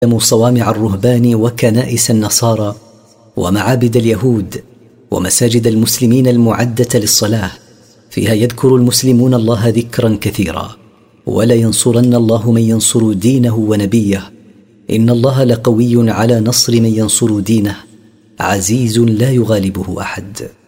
صوامع الرهبان وكنائس النصارى ومعابد اليهود ومساجد المسلمين المعدة للصلاة، فيها يذكر المسلمون الله ذكرا كثيرا. ولا ينصرن الله من ينصر دينه ونبيه، إن الله لقوي على نصر من ينصر دينه، عزيز لا يغالبه أحد.